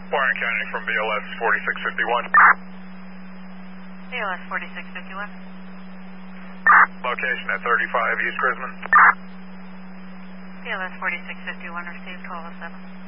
Warren County from BLS 4651. BLS 4651. Location at 35 East Chrisman. BLS 4651, received 1207.